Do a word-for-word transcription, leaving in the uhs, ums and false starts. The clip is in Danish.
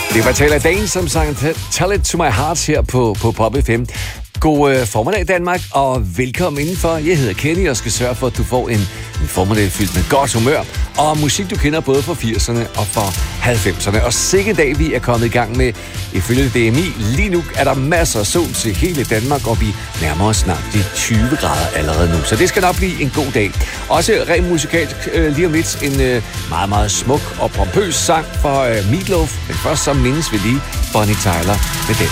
Det var Taylor Dane, som sang Tell It To My Heart her på, på Pop F M. God øh, formiddag, Danmark, og velkommen indenfor. Jeg hedder Kenny og skal sørge for, at du får en, en formiddag fyldt med godt humør og musik, du kender både fra firserne og fra halvfemserne. Og sikke dag, vi er kommet i gang med. Ifølge D M I, lige nu er der masser af sol til hele Danmark, og vi nærmer os snart de tyve grader allerede nu. Så det skal nok blive en god dag. Også rent musikalsk øh, lige om lidt en øh, meget, meget smuk og pompøs sang fra øh, Meatloaf. Men først så mindes vi lige Bonnie Tyler med den.